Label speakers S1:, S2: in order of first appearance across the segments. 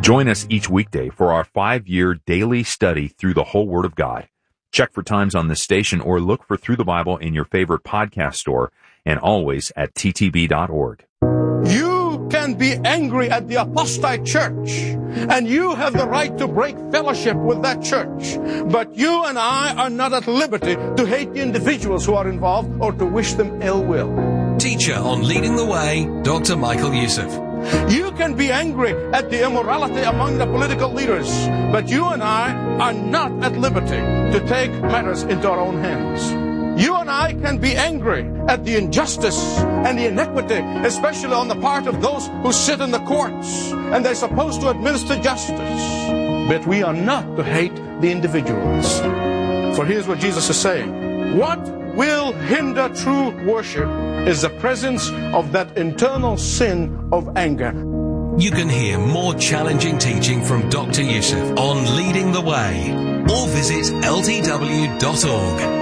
S1: Join us each weekday for our 5-year daily study through the whole Word of God. Check for times on this station or look for Through the Bible in your favorite podcast store and always at ttb.org.
S2: You can be angry at the apostate church, and you have the right to break fellowship with that church. But you and I are not at liberty to hate the individuals who are involved or to wish them ill will.
S3: Teacher on Leading the Way, Dr. Michael Youssef.
S2: You can be angry at the immorality among the political leaders, but you and I are not at liberty to take matters into our own hands. You and I can be angry at the injustice and the inequity, especially on the part of those who sit in the courts, and they're supposed to administer justice. But we are not to hate the individuals. For here's what Jesus is saying. What will hinder true worship is the presence of that internal sin of anger.
S3: You can hear more challenging teaching from Dr. Youssef on Leading the Way, or visit ltw.org.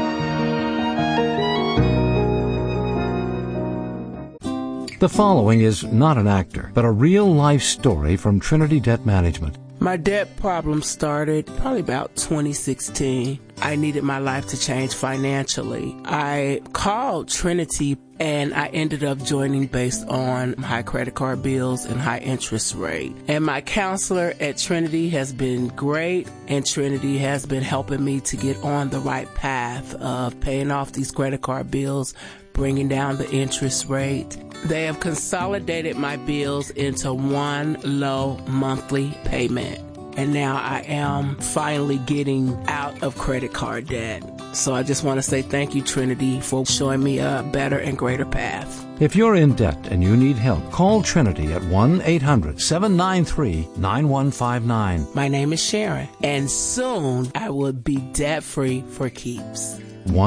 S4: The following is not an actor, but a real-life story from Trinity Debt Management.
S5: My debt problem started probably about 2016. I needed my life to change financially. I called Trinity and I ended up joining based on high credit card bills and high interest rate. And my counselor at Trinity has been great, and Trinity has been helping me to get on the right path of paying off these credit card bills, bringing down the interest rate. They have consolidated my bills into one low monthly payment. And now I am finally getting out of credit card debt. So I just want to say thank you, Trinity, for showing me a better and greater path.
S4: If you're in debt and you need help, call Trinity at 1-800-793-9159.
S5: My name is Sharon, and soon I will be debt-free for keeps.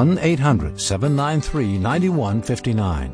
S4: 1-800-793-9159.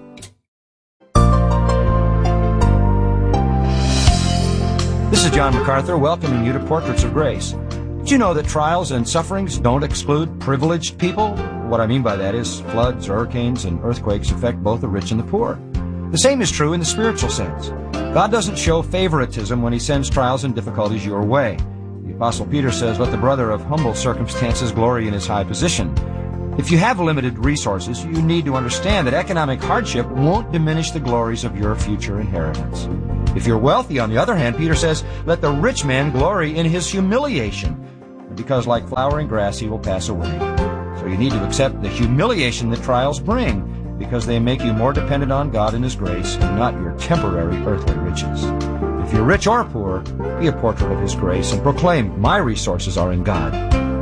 S6: This is John MacArthur welcoming you to Portraits of Grace. Did you know that trials and sufferings don't exclude privileged people? What I mean by that is floods, hurricanes, and earthquakes affect both the rich and the poor. The same is true in the spiritual sense. God doesn't show favoritism when He sends trials and difficulties your way. The Apostle Peter says, "Let the brother of humble circumstances glory in his high position." If you have limited resources, you need to understand that economic hardship won't diminish the glories of your future inheritance. If you're wealthy, on the other hand, Peter says, "Let the rich man glory in his humiliation, because like flowering grass he will pass away." So you need to accept the humiliation that trials bring, because they make you more dependent on God and His grace and not your temporary earthly riches. If you're rich or poor, be a portrait of His grace and proclaim, "My resources are in God."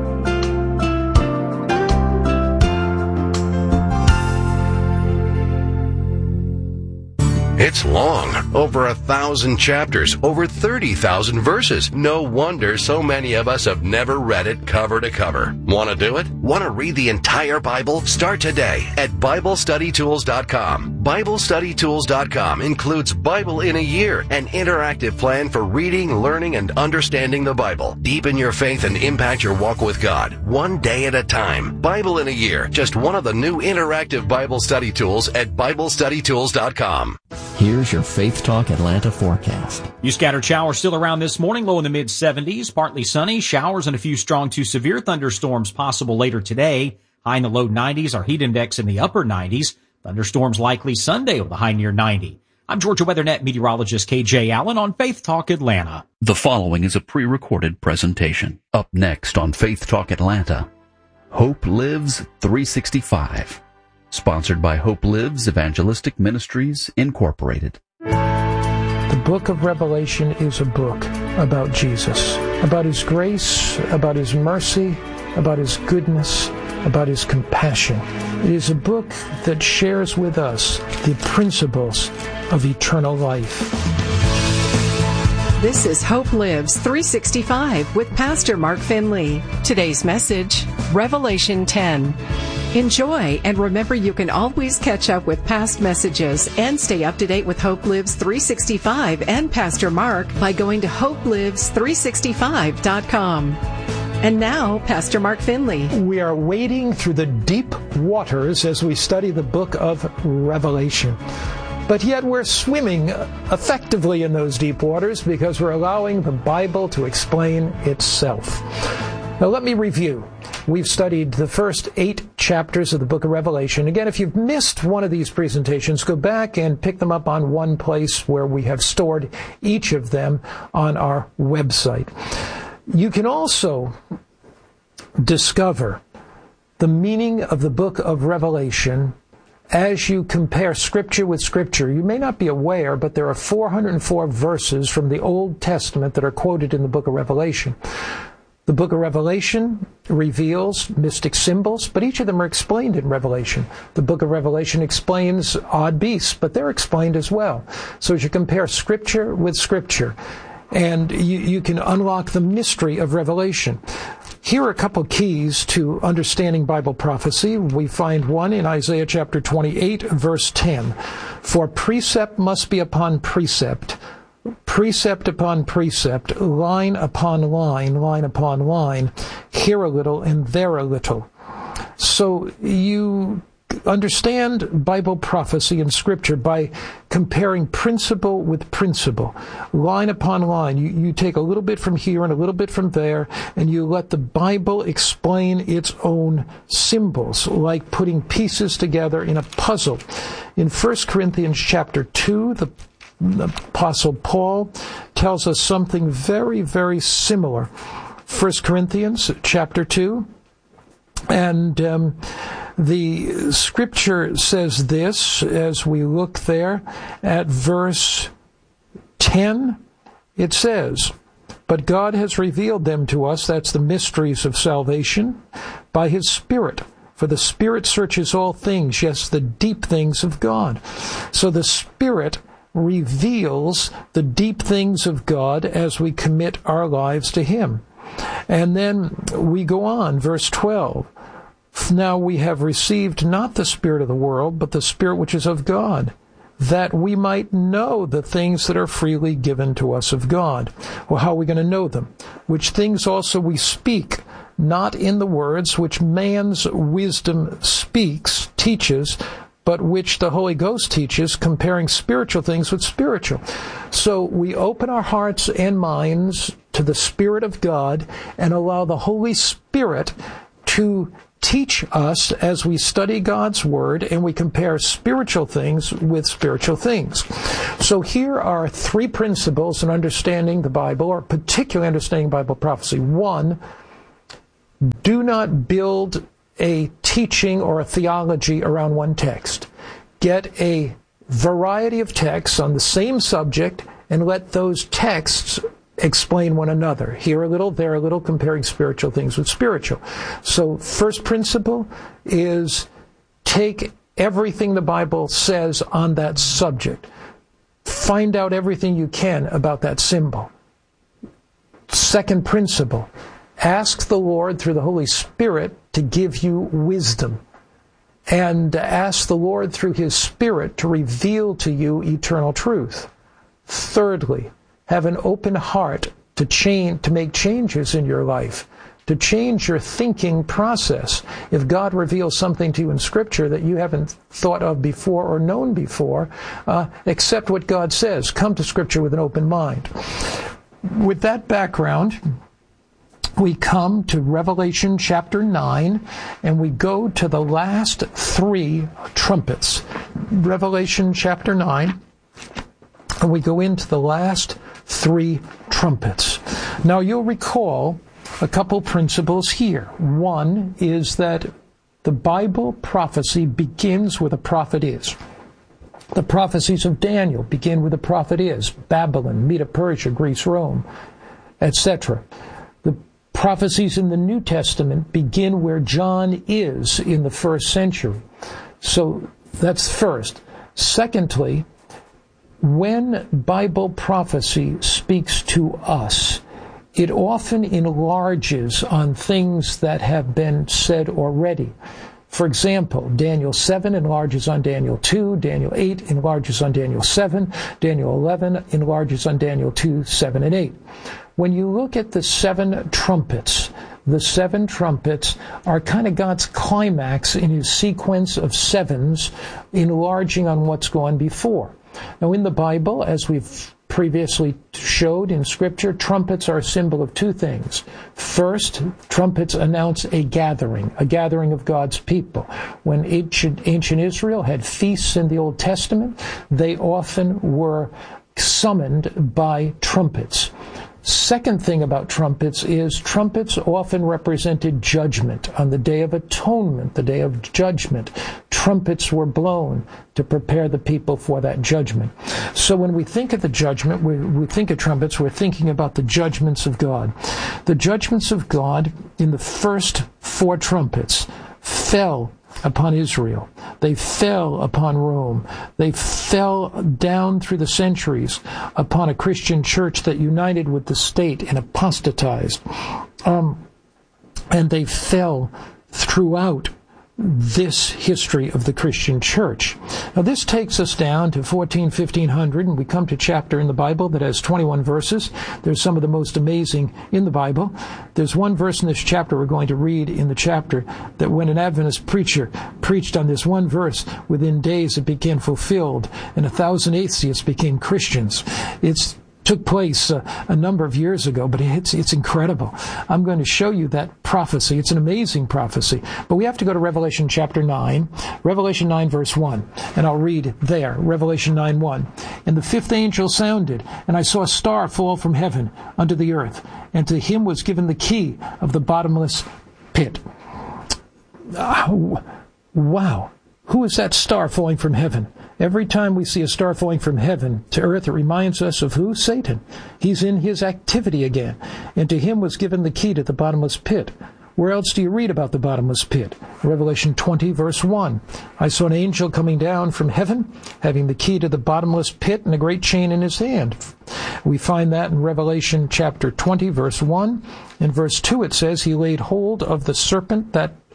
S7: It's long, over 1,000 chapters, over 30,000 verses. No wonder so many of us have never read it cover to cover. Want to do it? Want to read the entire Bible? Start today at BibleStudyTools.com. BibleStudyTools.com includes Bible in a Year, an interactive plan for reading, learning, and understanding the Bible. Deepen your faith and impact your walk with God, one day at a time. Bible in a Year, just one of the new interactive Bible study tools at BibleStudyTools.com.
S8: Here's your Faith Talk Atlanta forecast.
S9: You scattered showers still around this morning, low in the mid-70s, partly sunny, showers and a few strong to severe thunderstorms possible later today. High in the low 90s, our heat index in the upper 90s. Thunderstorms likely Sunday with a high near 90. I'm Georgia WeatherNet meteorologist KJ Allen on Faith Talk Atlanta.
S10: The following is a pre-recorded presentation. Up next on Faith Talk Atlanta, Hope Lives 365. Sponsored by Hope Lives Evangelistic Ministries, Incorporated.
S11: The book of Revelation is a book about Jesus, about His grace, about His mercy, about His goodness, about His compassion. It is a book that shares with us the principles of eternal life.
S12: This is Hope Lives 365 with Pastor Mark Finley. Today's message, Revelation 10. Enjoy, and remember you can always catch up with past messages and stay up to date with Hope Lives 365 and Pastor Mark by going to hopelives365.com. And now, Pastor Mark Finley.
S11: We are wading through the deep waters as we study the book of Revelation. But yet we're swimming effectively in those deep waters because we're allowing the Bible to explain itself. Now let me review. We've studied the first 8 chapters of the book of Revelation. Again, if you've missed one of these presentations, go back and pick them up on one place where we have stored each of them on our website. You can also discover the meaning of the book of Revelation as you compare Scripture with Scripture. You may not be aware, but there are 404 verses from the Old Testament that are quoted in the book of Revelation. The book of Revelation reveals mystic symbols, but each of them are explained in Revelation. The book of Revelation explains odd beasts, but they're explained as well. So as you compare Scripture with Scripture, and you can unlock the mystery of Revelation. Here are a couple keys to understanding Bible prophecy. We find one in Isaiah chapter 28, verse 10. For precept must be upon precept, precept upon precept, line upon line, line upon line, here a little and there a little. So you understand Bible prophecy and Scripture by comparing principle with principle, line upon line. You take a little bit from here and a little bit from there, and you let the Bible explain its own symbols, like putting pieces together in a puzzle. In 1 Corinthians chapter 2, the Apostle Paul tells us something very, very similar. 1 Corinthians chapter 2, and the Scripture says this, as we look there at verse 10, it says, but God has revealed them to us, that's the mysteries of salvation, by His Spirit. For the Spirit searches all things, yes, the deep things of God. So the Spirit reveals the deep things of God as we commit our lives to Him. And then we go on, verse 12. Now we have received not the spirit of the world, but the Spirit which is of God, that we might know the things that are freely given to us of God. Well, how are we going to know them? Which things also we speak, not in the words which man's wisdom speaks, teaches, but which the Holy Ghost teaches, comparing spiritual things with spiritual. So we open our hearts and minds to the Spirit of God and allow the Holy Spirit to teach us as we study God's Word and we compare spiritual things with spiritual things. So here are 3 principles in understanding the Bible, or particularly understanding Bible prophecy. 1, do not build a teaching or a theology around one text. Get a variety of texts on the same subject and let those texts explain one another. Here a little, there a little, comparing spiritual things with spiritual. So first principle is take everything the Bible says on that subject. Find out everything you can about that symbol. Second principle, ask the Lord through the Holy Spirit to give you wisdom. And ask the Lord through His Spirit to reveal to you eternal truth. Thirdly, have an open heart to make changes in your life, to change your thinking process. If God reveals something to you in Scripture that you haven't thought of before or known before, accept what God says. Come to Scripture with an open mind. With that background, we come to Revelation chapter 9, and we go to the last 3 trumpets. Revelation chapter 9, and we go into the last 3 trumpets. Now you'll recall a couple principles here. One is that the Bible prophecy begins where the prophet is. The prophecies of Daniel begin where the prophet is. Babylon, Medo-Persia, Greece, Rome, etc. The prophecies in the New Testament begin where John is in the 1st century. So that's first. Secondly, when Bible prophecy speaks to us, it often enlarges on things that have been said already. For example, Daniel 7 enlarges on Daniel 2, Daniel 8 enlarges on Daniel 7, Daniel 11 enlarges on Daniel 2, 7, and 8. When you look at the 7 trumpets, The 7 trumpets are kind of God's climax in his sequence of 7s, enlarging on what's gone before. Now, in the Bible, as we've previously showed in Scripture, trumpets are a symbol of 2 things. First, trumpets announce a gathering of God's people. When ancient Israel had feasts in the Old Testament, they often were summoned by trumpets. Second thing about trumpets is trumpets often represented judgment. On the Day of Atonement, the Day of Judgment, trumpets were blown to prepare the people for that judgment. So when we think of the judgment, we think of trumpets, we're thinking about the judgments of God. The judgments of God in the first 4 trumpets fell upon Israel. They fell upon Rome. They fell down through the centuries upon a Christian church that united with the state and apostatized. And they fell throughout this history of the Christian church. Now this takes us down to 1500, and we come to a chapter in the Bible that has 21 verses. There's some of the most amazing in the Bible. There's one verse in this chapter we're going to read in the chapter that when an Adventist preacher preached on this one verse, within days it became fulfilled, and 1,000 atheists became Christians. It took place a number of years ago, but it's incredible. I'm going to show you that prophecy. It's an amazing prophecy. But we have to go to Revelation chapter 9, Revelation 9 verse 1, and I'll read there, Revelation 9:1. And the 5th angel sounded, and I saw a star fall from heaven unto the earth, and to him was given the key of the bottomless pit. Wow. Who is that star falling from heaven? Every time we see a star falling from heaven to earth, it reminds us of who? Satan. He's in his activity again. And to him was given the key to the bottomless pit. Where else do you read about the bottomless pit? Revelation 20, verse 1. I saw an angel coming down from heaven, having the key to the bottomless pit and a great chain in his hand. We find that in Revelation chapter 20, verse 1. In verse 2 it says, he laid hold of the serpent,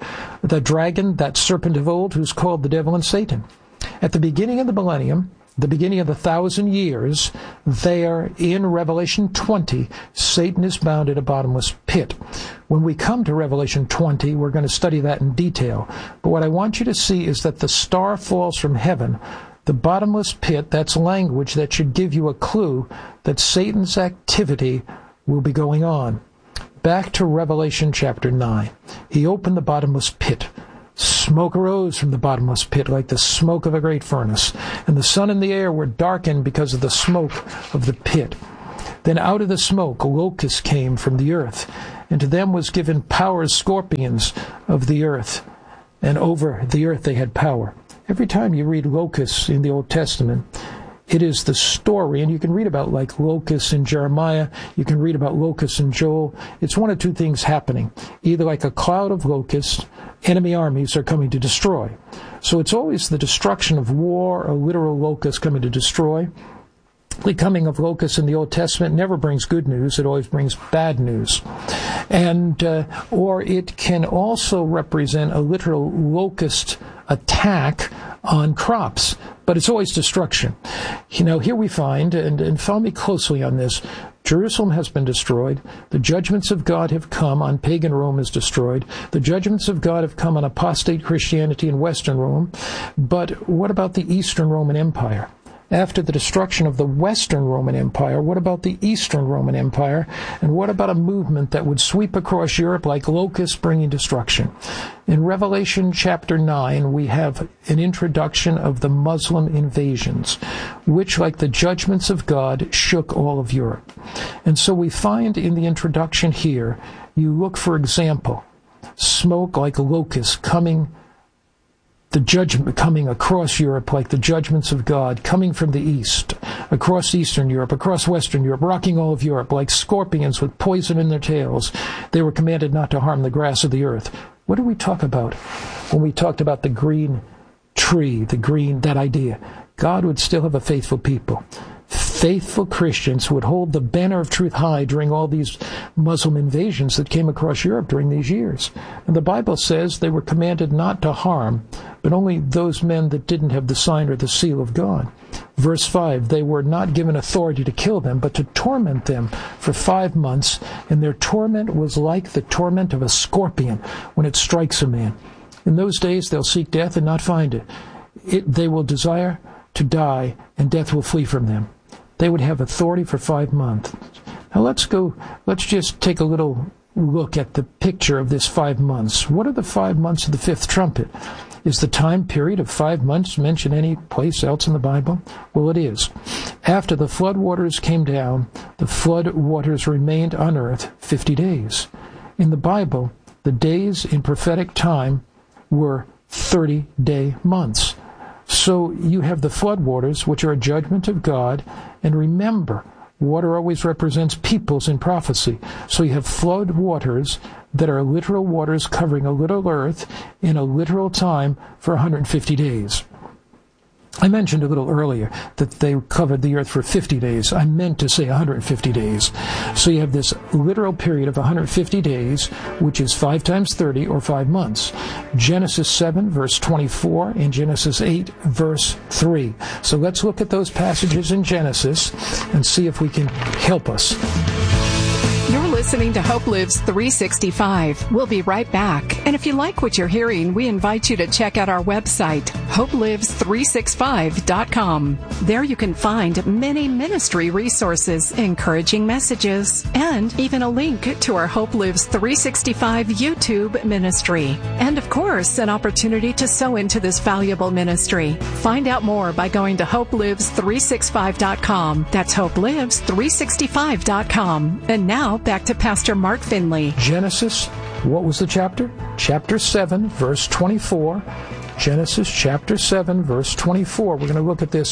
S11: the dragon, that serpent of old, who's called the devil and Satan. At the beginning of the millennium, the beginning of the 1,000 years, there in Revelation 20, Satan is bound in a bottomless pit. When we come to Revelation 20, we're going to study that in detail. But what I want you to see is that the star falls from heaven. The bottomless pit, that's language that should give you a clue that Satan's activity will be going on. Back to Revelation chapter 9. He opened the bottomless pit. Smoke arose from the bottomless pit like the smoke of a great furnace, and the sun and the air were darkened because of the smoke of the pit. Then out of the smoke locusts came from the earth, and to them was given power as scorpions of the earth, and over the earth they had power. Every time you read locusts in the Old Testament, it is the story, and you can read about like locusts in Jeremiah, you can read about locusts in Joel. It's one of 2 things happening. Either like a cloud of locusts, enemy armies are coming to destroy. So it's always the destruction of war, a literal locust coming to destroy. The coming of locusts in the Old Testament never brings good news, it always brings bad news. And, or it can also represent a literal locust attack on crops, but it's always destruction. You know, here we find, and follow me closely on this, Jerusalem has been destroyed. The judgments of God have come on pagan Rome is destroyed. The judgments of God have come on apostate Christianity in Western Rome. But what about the Eastern Roman Empire? After the destruction of the Western Roman Empire, what about the Eastern Roman Empire? And what about a movement that would sweep across Europe like locusts bringing destruction? In Revelation chapter 9, we have an introduction of the Muslim invasions, which, like the judgments of God, shook all of Europe. And so we find in the introduction here, you look, for example, smoke like locusts coming, the judgment coming across Europe like the judgments of God, coming from the east, across Eastern Europe, across Western Europe, rocking all of Europe like scorpions with poison in their tails. They were commanded not to harm the grass of the earth. What did we talk about when we talked about the green tree, that idea? God would still have a faithful people. Faithful Christians who would hold the banner of truth high during all these Muslim invasions that came across Europe during these years. And the Bible says they were commanded not to harm but only those men that didn't have the sign or the seal of God. Verse 5, they were not given authority to kill them, but to torment them for 5 months, and their torment was like the torment of a scorpion when it strikes a man. In those days they'll seek death and not find it. They will desire to die, and death will flee from them. They would have authority for 5 months. Now let's just take a little look at the picture of this 5 months. What are the 5 months of the fifth trumpet? Is the time period of 5 months mentioned any place else in the Bible? Well, it is. After the flood waters came down, the flood waters remained on earth 50 days. In the Bible, the days in prophetic time were 30-day months. So you have the flood waters, which are a judgment of God, and remember, water always represents peoples in prophecy. So you have flood waters that are literal waters covering a little earth in a literal time for 150 days. I mentioned a little earlier that they covered the earth for 50 days. I meant to say 150 days. So you have this literal period of 150 days, which is 5 times 30, or 5 months. Genesis 7, verse 24, and Genesis 8, verse 3. So let's look at those passages in Genesis and see if we can help us.
S12: You're listening to Hope Lives 365. We'll be right back. And if you like what you're hearing, we invite you to check out our website, hopelives365.com. There you can find many ministry resources, encouraging messages, and even a link to our Hope Lives 365 YouTube ministry. And of course, an opportunity to sow into this valuable ministry. Find out more by going to hopelives365.com. That's hopelives365.com. And now, back to Pastor Mark Finley.
S11: Genesis, what was the chapter? Chapter 7, verse 24. Genesis chapter 7, verse 24. We're going to look at this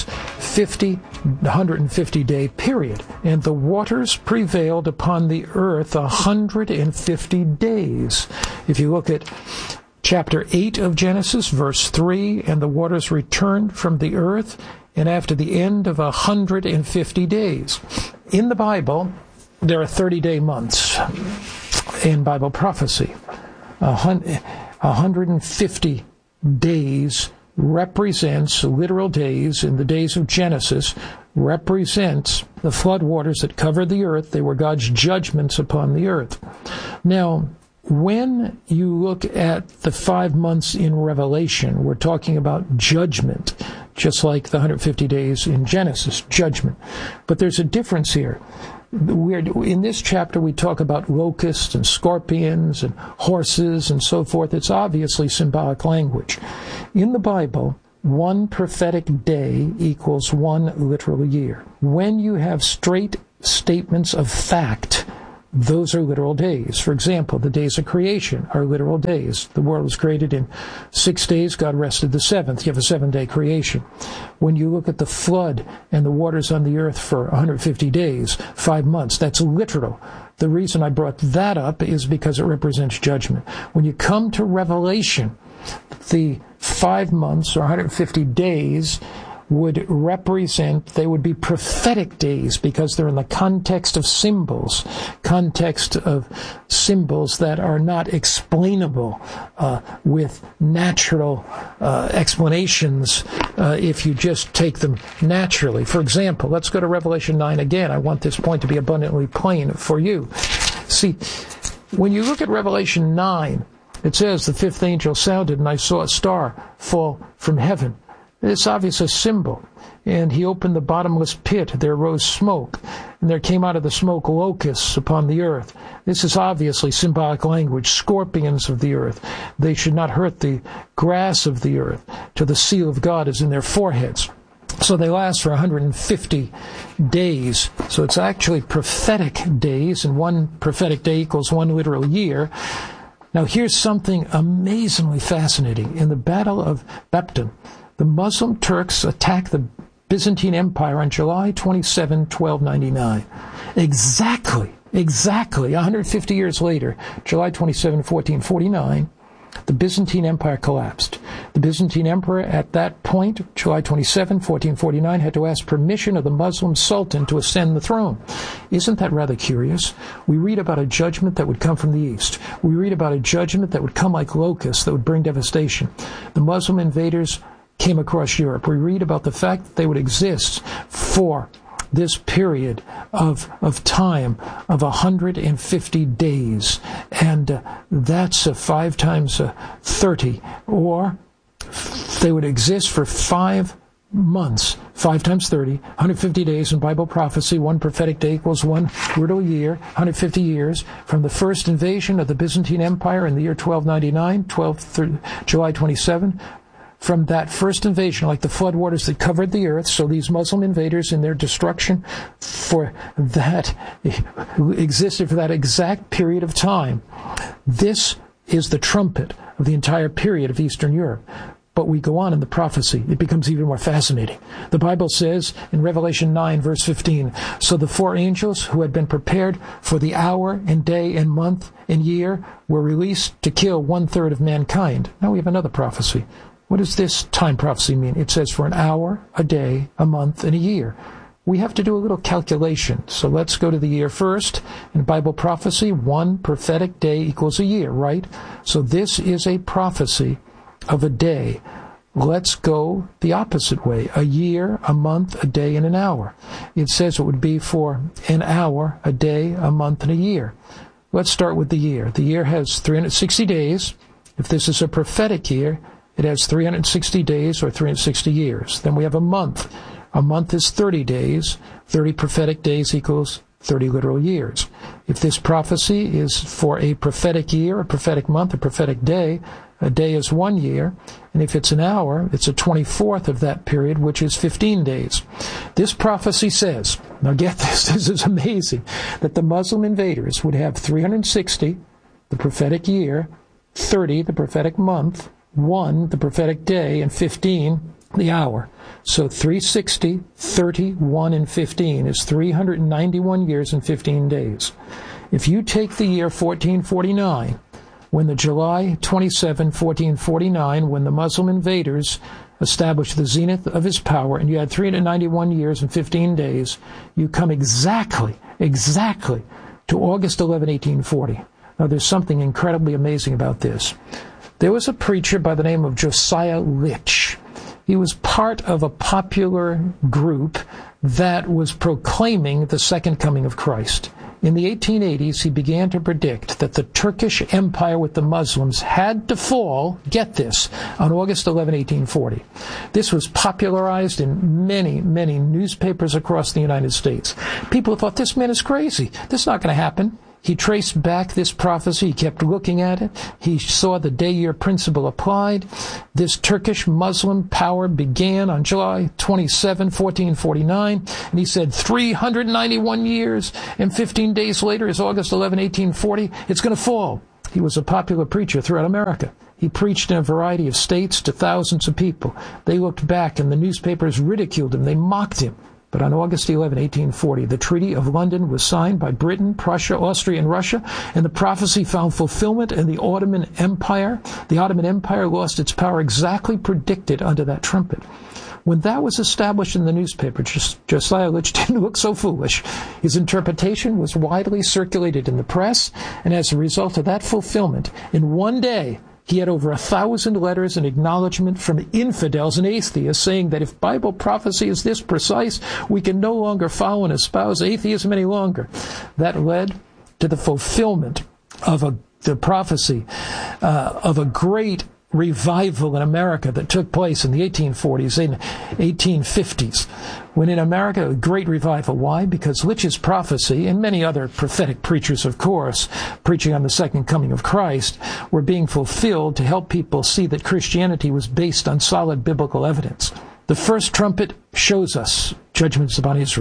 S11: 150-day period. And the waters prevailed upon the earth 150 days. If you look at chapter 8 of Genesis, verse 3, and the waters returned from the earth, and after the end of 150 days. In the Bible, there are 30-day months in Bible prophecy. 150 days represents literal days in the days of Genesis, represents the flood waters that covered the earth. They were God's judgments upon the earth. Now, when you look at the 5 months in Revelation, we're talking about judgment, just like the 150 days in Genesis, judgment. But there's a difference here. In this chapter, we talk about locusts and scorpions and horses and so forth. It's obviously symbolic language. In the Bible, one prophetic day equals one literal year. When you have straight statements of fact, those are literal days. For example, the days of creation are literal days. The world was created in 6 days. God rested the seventh. You have a 7-day creation. When you look at the flood and the waters on the earth for 150 days, 5 months, that's literal. The reason I brought that up is because it represents judgment. When you come to Revelation, the 5 months or 150 days would represent, they would be prophetic days because they're in the context of symbols that are not explainable with natural explanations if you just take them naturally. For example, let's go to Revelation 9 again. I want this point to be abundantly plain for you. See, when you look at Revelation 9, it says, the fifth angel sounded, and I saw a star fall from heaven. It's obviously a symbol. And he opened the bottomless pit. There rose smoke, and there came out of the smoke locusts upon the earth. This is obviously symbolic language. Scorpions of the earth. They should not hurt the grass of the earth, till the seal of God is in their foreheads. So they last for 150 days. So it's actually prophetic days, and one prophetic day equals one literal year. Now here's something amazingly fascinating. In the Battle of Bepton, the Muslim Turks attacked the Byzantine Empire on July 27, 1299. Exactly 150 years later, July 27, 1449, the Byzantine Empire collapsed. The Byzantine emperor at that point, July 27, 1449, had to ask permission of the Muslim sultan to ascend the throne. Isn't that rather curious? We read about a judgment that would come from the east. We read about a judgment that would come like locusts that would bring devastation. The Muslim invaders came across Europe. We read about the fact that they would exist for this period of time of 150 days. And that's 5 times 30, or they would exist for 5 months. 5 times 30, 150 days in Bible prophecy. 1 prophetic day equals 1 brutal year, 150 years from the first invasion of the Byzantine Empire in the year 1299, July 27. From that first invasion, like the floodwaters that covered the earth, so these Muslim invaders in their destruction for that existed for that exact period of time. This is the trumpet of the entire period of Eastern Europe. But we go on in the prophecy. It becomes even more fascinating. The Bible says in Revelation 9, verse 15, so the 4 angels who had been prepared for the hour and day and month and year were released to kill 1/3 of mankind. Now we have another prophecy. What does this time prophecy mean? It says for an hour, a day, a month, and a year. We have to do a little calculation. So let's go to the year first. In Bible prophecy, 1 prophetic day equals a year, right? So this is a prophecy of a day. Let's go the opposite way. A year, a month, a day, and an hour. It says it would be for an hour, a day, a month, and a year. Let's start with the year. The year has 360 days. If this is a prophetic year, it has 360 days or 360 years. Then we have a month. A month is 30 days. 30 prophetic days equals 30 literal years. If this prophecy is for a prophetic year, a prophetic month, a prophetic day, a day is 1 year. And if it's an hour, it's a 24th of that period, which is 15 days. This prophecy says, now get this, this is amazing, that the Muslim invaders would have 360, the prophetic year, 30, the prophetic month, 1, the prophetic day, and 15, the hour. So 360, 30, 1, and 15 is 391 years and 15 days. If you take the year 1449, when the July 27, 1449, when the Muslim invaders established the zenith of his power, and you had 391 years and 15 days, you come exactly to August 11, 1840. Now there's something incredibly amazing about this. There was a preacher by the name of Josiah Litch. He was part of a popular group that was proclaiming the second coming of Christ. In the 1880s, he began to predict that the Turkish Empire with the Muslims had to fall, get this, on August 11, 1840. This was popularized in many, many newspapers across the United States. People thought, this man is crazy. This is not going to happen. He traced back this prophecy. He kept looking at it. He saw the day-year principle applied. This Turkish Muslim power began on July 27, 1449, and he said 391 years and 15 days later is August 11, 1840. It's going to fall. He was a popular preacher throughout America. He preached in a variety of states to thousands of people. They looked back, and the newspapers ridiculed him. They mocked him. But on August 11, 1840, the Treaty of London was signed by Britain, Prussia, Austria, and Russia, and the prophecy found fulfillment in the Ottoman Empire. The Ottoman Empire lost its power exactly predicted under that trumpet. When that was established in the newspaper, Josiah Litch didn't look so foolish. His interpretation was widely circulated in the press, and as a result of that fulfillment, in one day, he had over 1,000 letters and acknowledgement from infidels and atheists saying that if Bible prophecy is this precise, we can no longer follow and espouse atheism any longer. That led to the fulfillment of the prophecy of a great revival in America that took place in the 1840s and 1850s. When in America, a great revival. Why? Because Litch's prophecy, and many other prophetic preachers, of course, preaching on the second coming of Christ, were being fulfilled to help people see that Christianity was based on solid biblical evidence. The first trumpet shows us judgments upon Israel.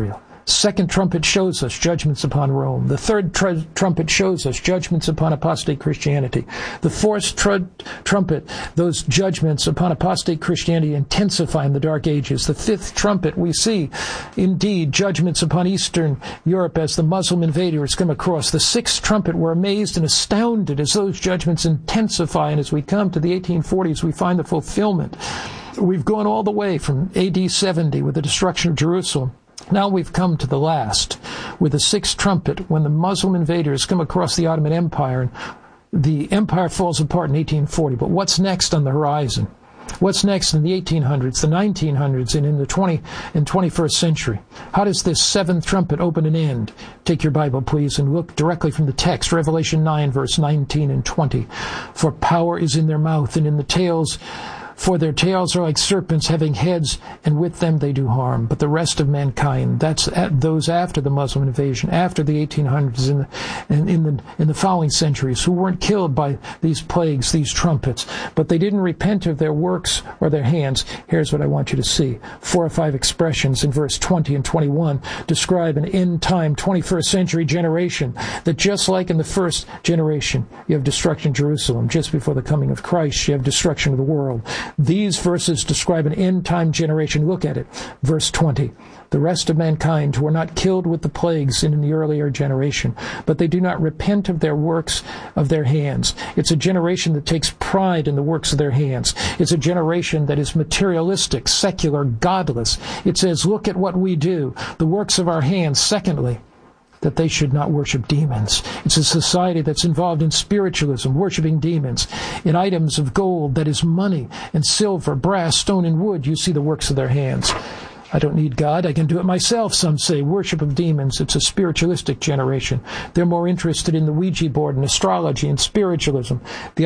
S11: Second trumpet shows us judgments upon Rome. The third trumpet shows us judgments upon apostate Christianity. The fourth trumpet, those judgments upon apostate Christianity intensify in the Dark Ages. The fifth trumpet, we see, indeed, judgments upon Eastern Europe as the Muslim invaders come across. The sixth trumpet, we're amazed and astounded as those judgments intensify, and as we come to the 1840s, we find the fulfillment. We've gone all the way from AD 70 with the destruction of Jerusalem. Now we've come to the last, with the sixth trumpet, when the Muslim invaders come across the Ottoman Empire, and the empire falls apart in 1840. But what's next on the horizon? What's next in the 1800s, the 1900s, and in the 21st century? How does this seventh trumpet open and end? Take your Bible, please, and look directly from the text, Revelation 9, verse 19 and 20. For power is in their mouth, and in the tails, for their tails are like serpents having heads, and with them they do harm. But the rest of mankind, that's those after the Muslim invasion, after the 1800s and in the following centuries, who weren't killed by these plagues, these trumpets, but they didn't repent of their works or their hands. Here's what I want you to see. 4 or 5 expressions in verse 20 and 21 describe an end-time 21st century generation that, just like in the first generation, you have destruction of Jerusalem. Just before the coming of Christ, you have destruction of the world. These verses describe an end-time generation. Look at it. Verse 20. The rest of mankind who are not killed with the plagues in the earlier generation, but they do not repent of their works of their hands. It's a generation that takes pride in the works of their hands. It's a generation that is materialistic, secular, godless. It says, look at what we do, the works of our hands. Secondly, that they should not worship demons. It's a society that's involved in spiritualism, worshiping demons. In items of gold, that is money and silver, brass, stone, and wood, you see the works of their hands. I don't need God. I can do it myself, some say. Worship of demons. It's a spiritualistic generation. They're more interested in the Ouija board and astrology and spiritualism.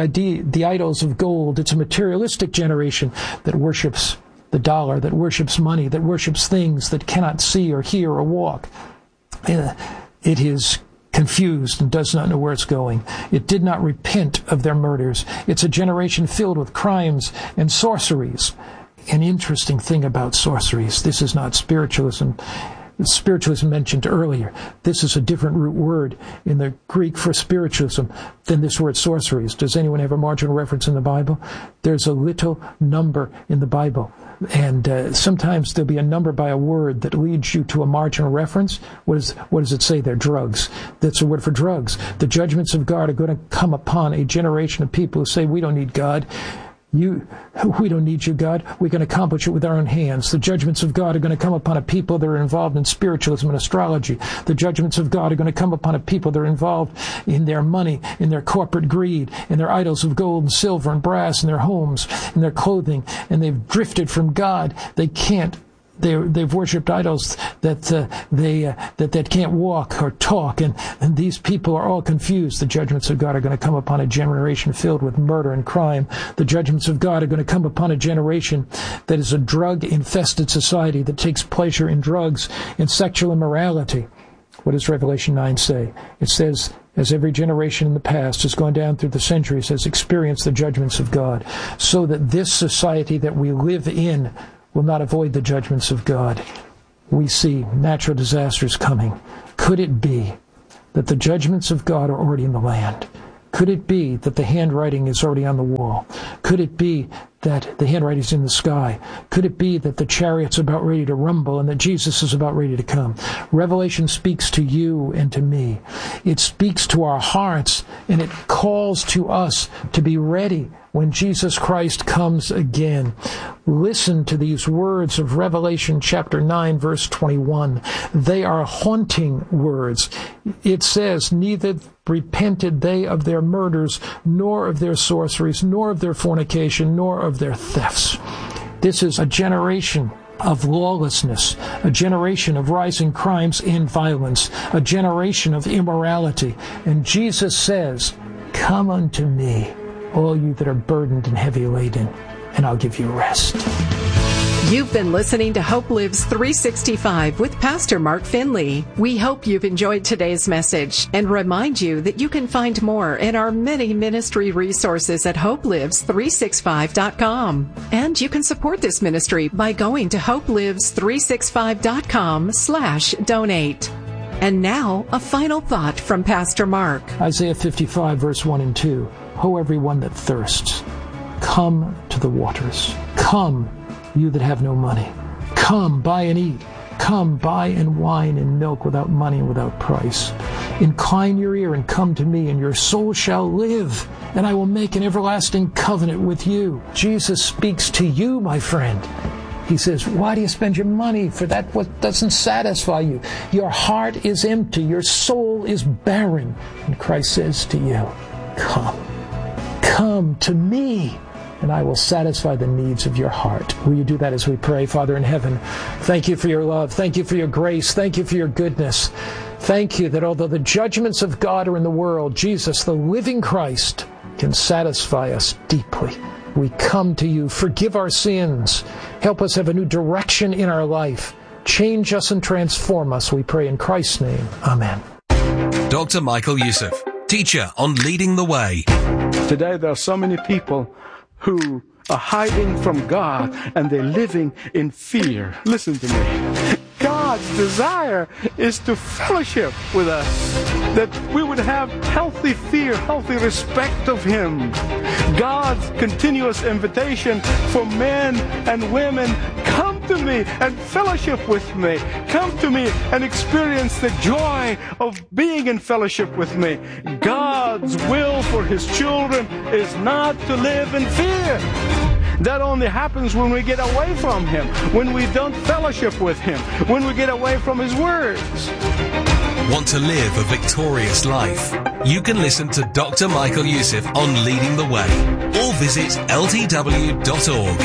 S11: The idols of gold. It's a materialistic generation that worships the dollar, that worships money, that worships things that cannot see or hear or walk. It is confused and does not know where it's going. It did not repent of their murders. It's a generation filled with crimes and sorceries. An interesting thing about sorceries, this is not spiritualism. Spiritualism mentioned earlier. This is a different root word in the Greek for spiritualism than this word sorceries. Does anyone have a marginal reference in the Bible? There's a little number in the Bible. And sometimes there'll be a number by a word that leads you to a marginal reference. What does it say there? Drugs. That's a word for drugs. The judgments of God are going to come upon a generation of people who say, we don't need God. We don't need you, God. We can accomplish it with our own hands. The judgments of God are going to come upon a people that are involved in spiritualism and astrology. The judgments of God are going to come upon a people that are involved in their money, in their corporate greed, in their idols of gold and silver and brass, in their homes, in their clothing, and they've drifted from God. They've worshipped idols that can't walk or talk, and these people are all confused. The judgments of God are going to come upon a generation filled with murder and crime. The judgments of God are going to come upon a generation that is a drug-infested society that takes pleasure in drugs and sexual immorality. What does Revelation 9 say? It says, as every generation in the past has gone down through the centuries, has experienced the judgments of God, so that this society that we live in will not avoid the judgments of God. We see natural disasters coming. Could it be that the judgments of God are already in the land? Could it be that the handwriting is already on the wall? Could it be that the handwriting is in the sky? Could it be that the chariot's about ready to rumble and that Jesus is about ready to come? Revelation speaks to you and to me. It speaks to our hearts, and it calls to us to be ready when Jesus Christ comes again. Listen to these words of Revelation chapter 9, verse 21. They are haunting words. It says, neither repented they of their murders, nor of their sorceries, nor of their fornication, nor of their thefts. This is a generation of lawlessness, a generation of rising crimes and violence, a generation of immorality. And Jesus says, come unto me, all you that are burdened and heavy laden, and I'll give you rest.
S12: You've been listening to Hope Lives 365 with Pastor Mark Finley. We hope you've enjoyed today's message and remind you that you can find more in our many ministry resources at hopelives365.com. And you can support this ministry by going to hopelives365.com/donate. And now, a final thought from Pastor Mark.
S11: Isaiah 55, verse 1 and 2. Ho, everyone that thirsts, come to the waters. Come, you that have no money. Come, buy and eat. Come, buy and wine and milk without money and without price. Incline your ear and come to me, and your soul shall live, and I will make an everlasting covenant with you. Jesus speaks to you, my friend. He says, why do you spend your money for that what doesn't satisfy you? Your heart is empty. Your soul is barren. And Christ says to you, come. Come to me, and I will satisfy the needs of your heart. Will you do that as we pray? Father in heaven, thank you for your love. Thank you for your grace. Thank you for your goodness. Thank you that although the judgments of God are in the world, Jesus, the living Christ, can satisfy us deeply. We come to you. Forgive our sins. Help us have a new direction in our life. Change us and transform us, we pray in Christ's name. Amen.
S3: Dr. Michael Youssef, teacher on Leading the Way.
S2: Today there are so many people who are hiding from God and they're living in fear. Listen to me. God's desire is to fellowship with us, that we would have healthy fear, healthy respect of Him. God's continuous invitation for men and women, come to me and fellowship with me. Come to me and experience the joy of being in fellowship with me. God's will for His children is not to live in fear. That only happens when we get away from Him, when we don't fellowship with Him, when we get away from His words.
S3: Want to live a victorious life? You can listen to Dr. Michael Youssef on Leading the Way or visit ltw.org.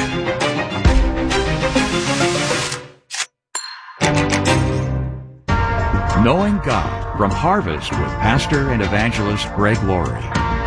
S13: Knowing God from Harvest with Pastor and Evangelist Greg Laurie.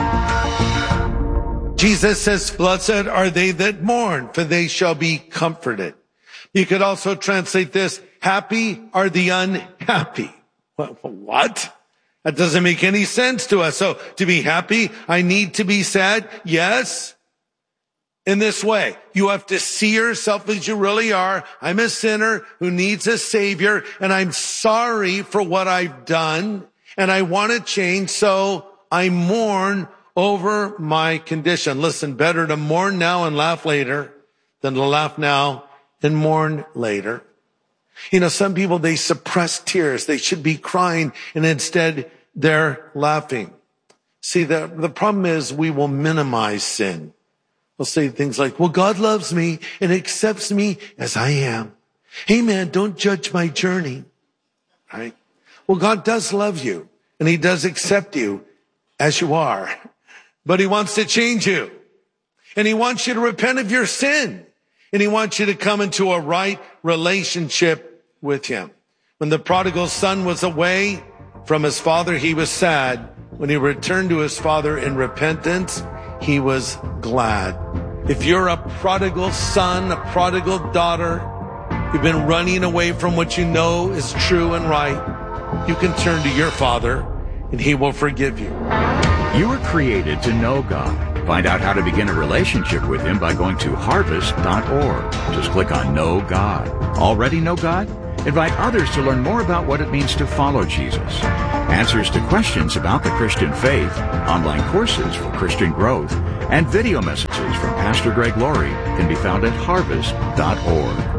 S14: Jesus says, blessed are they that mourn, for they shall be comforted. You could also translate this, happy are the unhappy. What? That doesn't make any sense to us. So to be happy, I need to be sad? Yes. In this way, you have to see yourself as you really are. I'm a sinner who needs a Savior, and I'm sorry for what I've done, and I want to change, so I mourn over my condition. Listen, better to mourn now and laugh later than to laugh now and mourn later. You know, some people, they suppress tears. They should be crying, and instead they're laughing. See, the problem is we will minimize sin. We'll say things like, well, God loves me and accepts me as I am. Hey, man, don't judge my journey. Right? Well, God does love you, and He does accept you as you are. But He wants to change you. And He wants you to repent of your sin. And He wants you to come into a right relationship with Him. When the prodigal son was away from his father, he was sad. When he returned to his father in repentance, he was glad. If you're a prodigal son, a prodigal daughter, you've been running away from what you know is true and right, you can turn to your Father and He will forgive you.
S13: You were created to know God. Find out how to begin a relationship with Him by going to harvest.org. Just click on Know God. Already know God? Invite others to learn more about what it means to follow Jesus. Answers to questions about the Christian faith, online courses for Christian growth, and video messages from Pastor Greg Laurie can be found at harvest.org.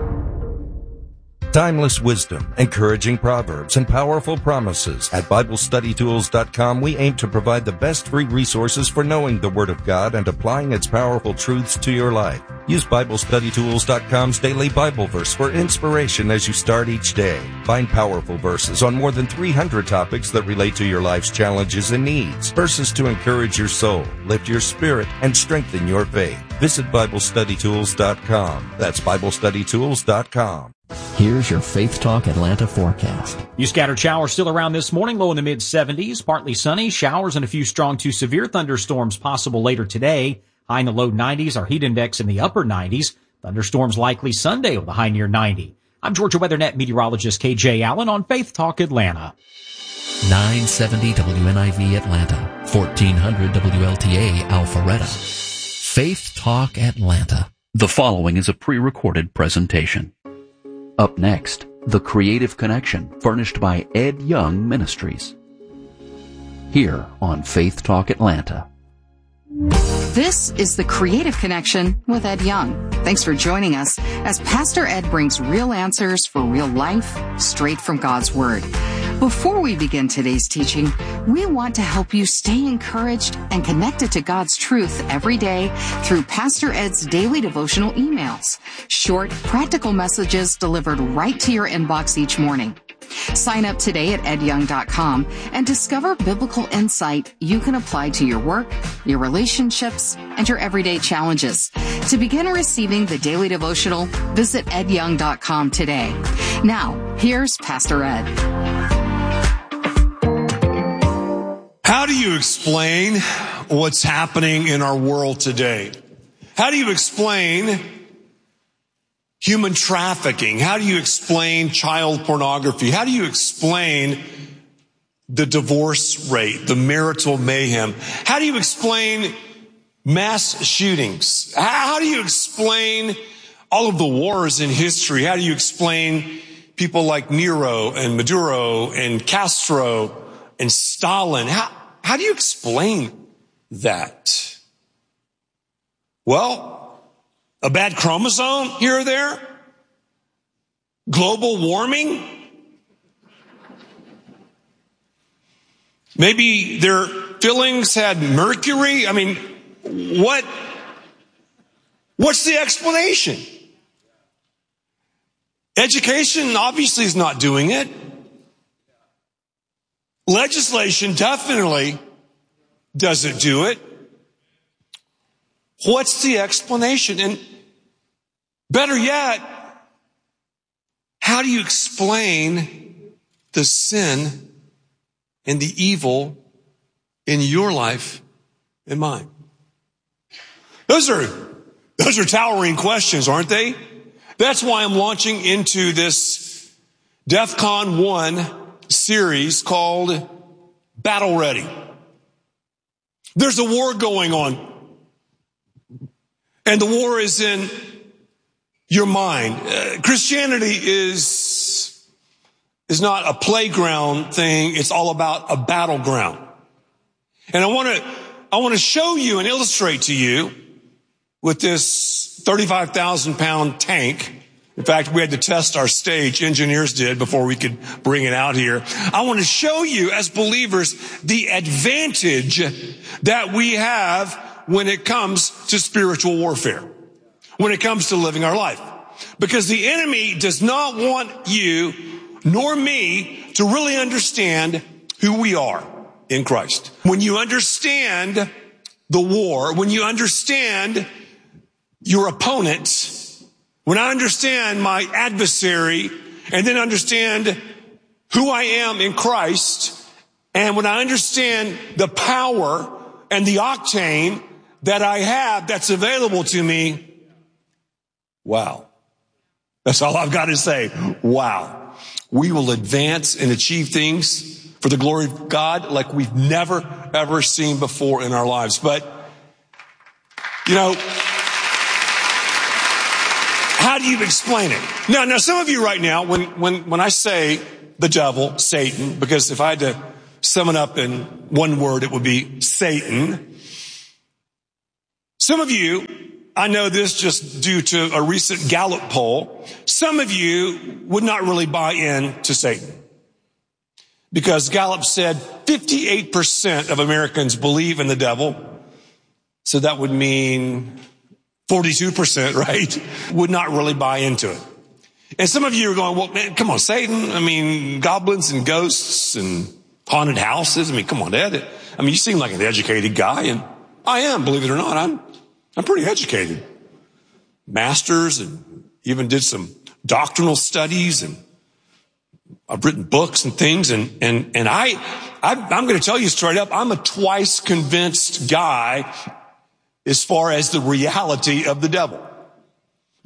S15: Timeless wisdom, encouraging proverbs, and powerful promises. At BibleStudyTools.com, we aim to provide the best free resources for knowing the Word of God and applying its powerful truths to your life. Use BibleStudyTools.com's daily Bible verse for inspiration as you start each day. Find powerful verses on more than 300 topics that relate to your life's challenges and needs. Verses to encourage your soul, lift your spirit, and strengthen your faith. Visit BibleStudyTools.com. That's BibleStudyTools.com.
S8: Here's your Faith Talk Atlanta forecast.
S9: You scattered showers still around this morning, low in the mid-70s, partly sunny, showers and a few strong to severe thunderstorms possible later today. High in the low 90s, our heat index in the upper 90s. Thunderstorms likely Sunday with a high near 90. I'm Georgia WeatherNet meteorologist KJ Allen on Faith Talk Atlanta.
S8: 970 WNIV Atlanta, 1400 WLTA Alpharetta. Faith Talk Atlanta.
S10: The following is a pre-recorded presentation. Up next, The Creative Connection, furnished by Ed Young Ministries. Here on Faith Talk Atlanta.
S16: This is The Creative Connection with Ed Young. Thanks for joining us as Pastor Ed brings real answers for real life straight from God's Word. Before we begin today's teaching, we want to help you stay encouraged and connected to God's truth every day through Pastor Ed's daily devotional emails, short, practical messages delivered right to your inbox each morning. Sign up today at edyoung.com and discover biblical insight you can apply to your work, your relationships, and your everyday challenges. To begin receiving the daily devotional, visit edyoung.com today. Now, here's Pastor Ed.
S17: How do you explain what's happening in our world today? How do you explain human trafficking? How do you explain child pornography? How do you explain the divorce rate, the marital mayhem? How do you explain mass shootings? How do you explain all of the wars in history? How do you explain people like Nero and Maduro and Castro and Stalin? How do you explain that? Well, a bad chromosome here or there? Global warming? Maybe their fillings had mercury? I mean, what's the explanation? Education obviously is not doing it. Legislation definitely doesn't do it. What's the explanation? And better yet, how do you explain the sin and the evil in your life and mine? Those are towering questions, aren't they? That's why I'm launching into this DEFCON 1 series called Battle Ready. There's a war going on. And the war is in your mind. Christianity is not a playground thing. It's all about a battleground. And I want to show you and illustrate to you with this 35,000 pound tank. In fact, we had to test our stage, engineers did, before we could bring it out here. I want to show you as believers the advantage that we have when it comes to spiritual warfare, when it comes to living our life. Because the enemy does not want you nor me to really understand who we are in Christ. When you understand the war, when you understand your opponent, when I understand my adversary and then understand who I am in Christ, and when I understand the power and the octane that I have that's available to me, wow. That's all I've got to say. Wow. We will advance and achieve things for the glory of God like we've never, ever seen before in our lives. But, how do you explain it? Now, some of you right now, when I say the devil, Satan, because if I had to sum it up in one word, it would be Satan. Some of you, I know this just due to a recent Gallup poll, some of you would not really buy in to Satan. Because Gallup said 58% of Americans believe in the devil. So that would mean 42%, right, would not really buy into it. And some of you are going, well, man, come on, Satan. I mean, goblins and ghosts and haunted houses. I mean, come on, Ed. I mean, you seem like an educated guy, and I am, believe it or not. I'm pretty educated. Masters, and even did some doctrinal studies, and I've written books and things, and I'm going to tell you straight up, I'm a twice convinced guy as far as the reality of the devil.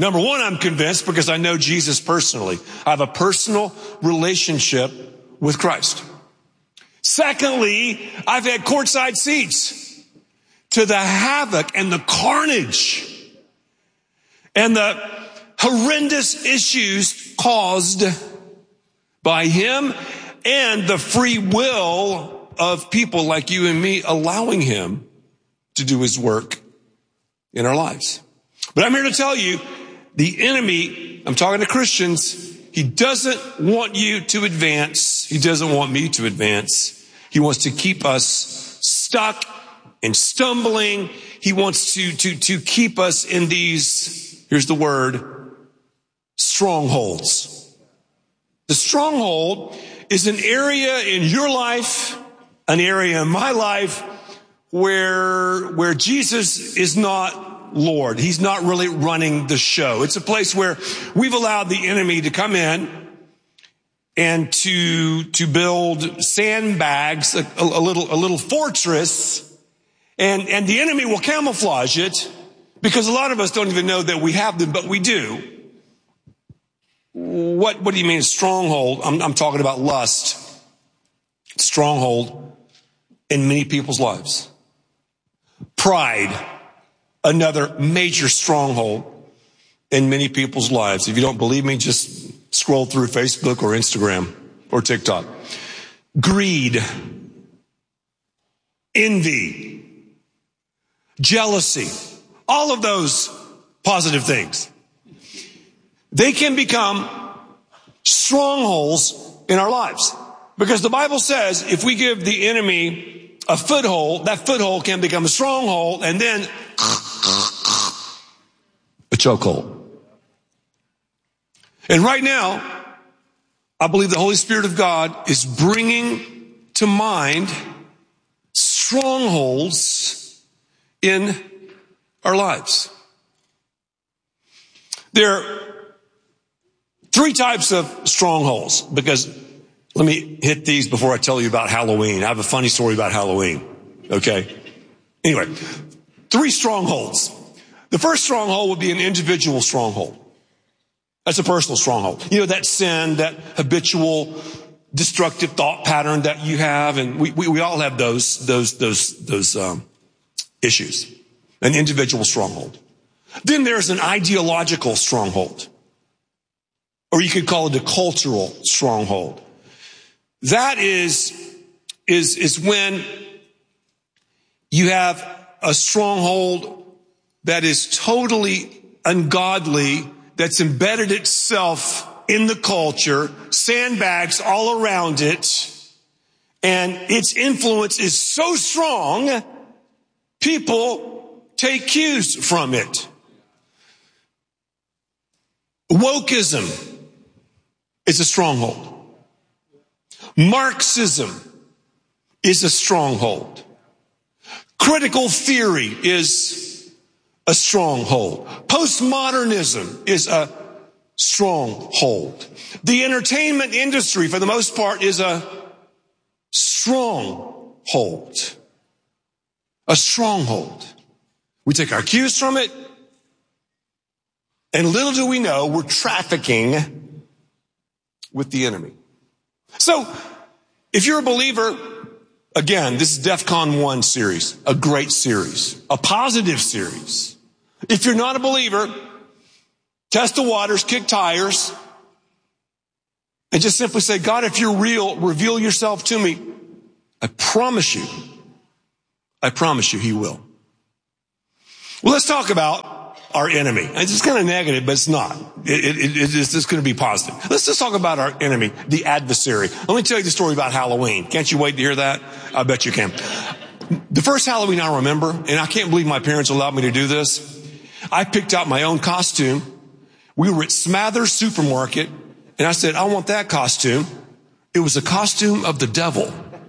S17: Number one, I'm convinced because I know Jesus personally. I have a personal relationship with Christ. Secondly, I've had courtside seats to the havoc and the carnage and the horrendous issues caused by him and the free will of people like you and me allowing him to do his work in our lives. But I'm here to tell you, the enemy, I'm talking to Christians, he doesn't want you to advance. He doesn't want me to advance. He wants to keep us stuck and stumbling. He wants to keep us in these, here's the word, strongholds. The stronghold is an area in your life, an area in my life where Jesus is not Lord. He's not really running the show. It's a place where we've allowed the enemy to come in and to build sandbags, a little fortress, and the enemy will camouflage it because a lot of us don't even know that we have them, but we do. What do you mean stronghold? I'm talking about lust. Stronghold in many people's lives. Pride. Another major stronghold in many people's lives. If you don't believe me, just scroll through Facebook or Instagram or TikTok. Greed, envy, jealousy, all of those positive things. They can become strongholds in our lives. Because the Bible says if we give the enemy a foothold, that foothold can become a stronghold and then a chokehold. And right now, I believe the Holy Spirit of God is bringing to mind strongholds in our lives. There are three types of strongholds, because let me hit these before I tell you about Halloween. I have a funny story about Halloween. Okay. Anyway, three strongholds. The first stronghold would be an individual stronghold. That's a personal stronghold. You know, that sin, that habitual destructive thought pattern that you have. And we all have those issues. An individual stronghold. Then there's an ideological stronghold. Or you could call it a cultural stronghold. That is when you have a stronghold that is totally ungodly, that's embedded itself in the culture, sandbags all around it, and its influence is so strong, people take cues from it. Wokeism is a stronghold. Marxism is a stronghold. Critical theory is a stronghold. Postmodernism is a stronghold. The entertainment industry, for the most part, is a stronghold. A stronghold. We take our cues from it, and little do we know we're trafficking with the enemy. So, if you're a believer, again, this is DEFCON 1 series, a great series, a positive series. If you're not a believer, test the waters, kick tires, and just simply say, God, if you're real, reveal yourself to me. I promise you, he will. Well, let's talk about our enemy. It's kind of negative, but it's not. It's just going to be positive. Let's just talk about our enemy, the adversary. Let me tell you the story about Halloween. Can't you wait to hear that? I bet you can. The first Halloween I remember, and I can't believe my parents allowed me to do this, I picked out my own costume. We were at Smathers Supermarket, and I said, I want that costume. It was a costume of the devil.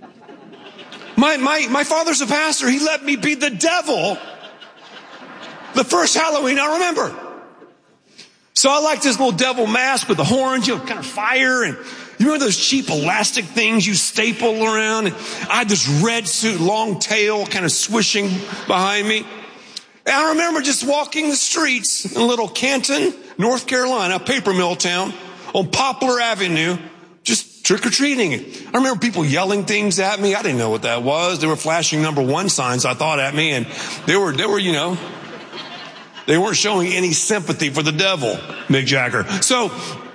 S17: My father's a pastor. He let me be the devil the first Halloween I remember. So I like this little devil mask with the horns, kind of fire. And you remember those cheap elastic things you staple around? And I had this red suit, long tail, kind of swishing behind me. And I remember just walking the streets in little Canton, North Carolina, a paper mill town on Poplar Avenue, just trick-or-treating. I remember people yelling things at me. I didn't know what that was. They were flashing number 1 signs, I thought, at me, and they were, they weren't showing any sympathy for the devil, Mick Jagger. So,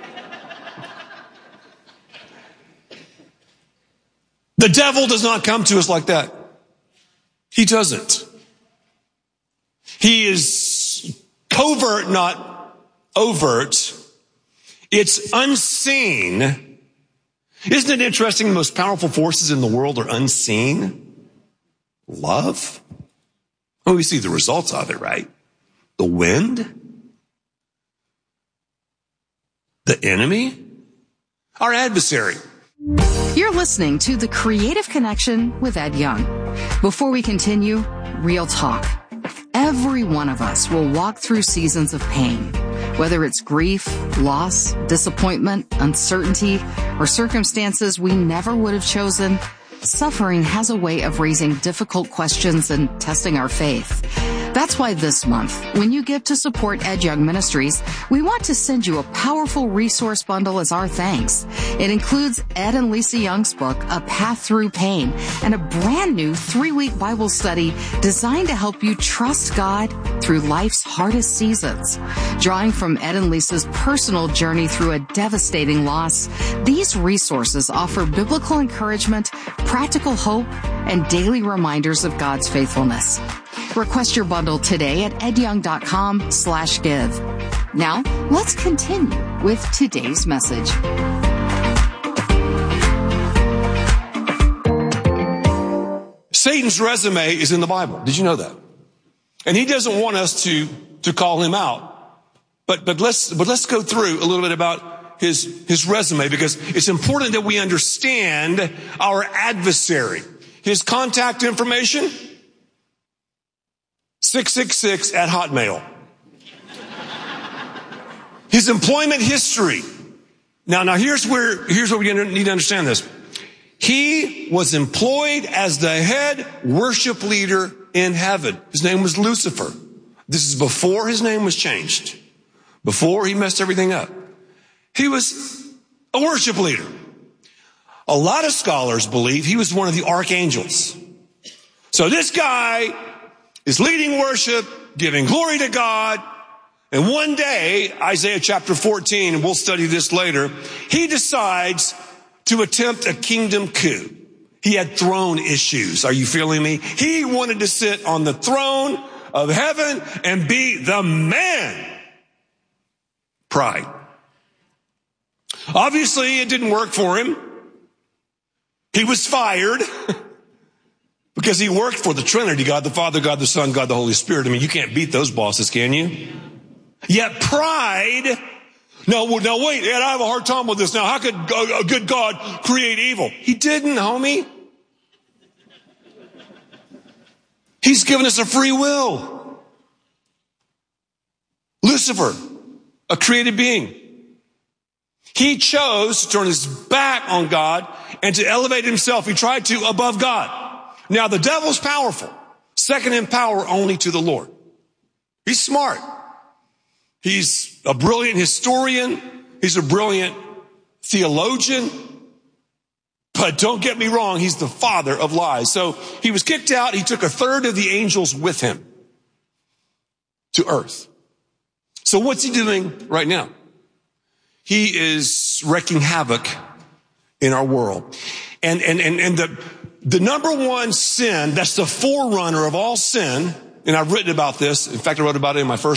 S17: the devil does not come to us like that. He doesn't. He is covert, not overt. It's unseen. Isn't it interesting? The most powerful forces in the world are unseen. Love. Oh, we see the results of it, right? The wind. The enemy. Our adversary.
S16: You're listening to The Creative Connection with Ed Young. Before we continue, real talk. Every one of us will walk through seasons of pain, whether it's grief, loss, disappointment, uncertainty, or circumstances we never would have chosen. Suffering has a way of raising difficult questions and testing our faith. That's why this month, when you give to support Ed Young Ministries, we want to send you a powerful resource bundle as our thanks. It includes Ed and Lisa Young's book, A Path Through Pain, and a brand new 3-week Bible study designed to help you trust God through life's hardest seasons. Drawing from Ed and Lisa's personal journey through a devastating loss, these resources offer biblical encouragement, practical hope, and daily reminders of God's faithfulness. Request your bundle today at edyoung.com/give. Now, let's continue with today's message.
S17: Satan's resume is in the Bible. Did you know that? And he doesn't want us to call him out. But let's go through a little bit about his resume, because it's important that we understand our adversary. His contact information, 666 at Hotmail. His employment history. Now here's where we need to understand this. He was employed as the head worship leader in heaven. His name was Lucifer. This is before his name was changed. Before he messed everything up. He was a worship leader. A lot of scholars believe he was one of the archangels. So this guy is leading worship, giving glory to God. And one day, Isaiah chapter 14, and we'll study this later, he decides to attempt a kingdom coup. He had throne issues. Are you feeling me? He wanted to sit on the throne of heaven and be the man. Pride. Obviously, it didn't work for him. He was fired because he worked for the Trinity, God the Father, God the Son, God the Holy Spirit. I mean, you can't beat those bosses, can you? Yet pride, no, wait, Ed, I have a hard time with this now. How could a good God create evil? He didn't, homie. He's given us a free will. Lucifer, a created being. He chose to turn his back on God and to elevate himself. He tried to above God. Now the devil's powerful. Second in power only to the Lord. He's smart. He's a brilliant historian. He's a brilliant theologian. But don't get me wrong, he's the father of lies. So he was kicked out. He took a third of the angels with him to earth. So what's he doing right now? He is wreaking havoc in our world. And the number one sin, that's the forerunner of all sin, and I've written about this. In fact, I wrote about it in my first